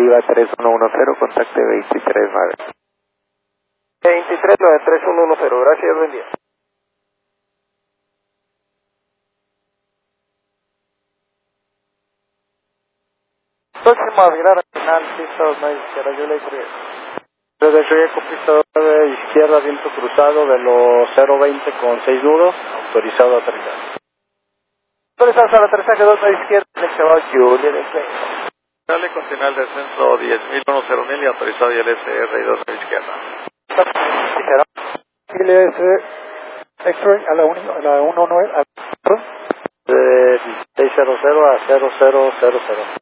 Viva 3110, contacte 239. 2393110, gracias, buen día. Próximo a virar al final, pista 2 izquierda, yo le creo. Desde Riego, pista 9 izquierda, viento cruzado de los 020 con 6 nudos, autorizado a aterrizar. Autorizado al aterrizaje 2 izquierda, se va Juliet Express. Dale, continúa el descenso 10.010.000 y autorizado y el SR y 2 a la izquierda. ILS X-Ray a la 19, a la 600 a 0000.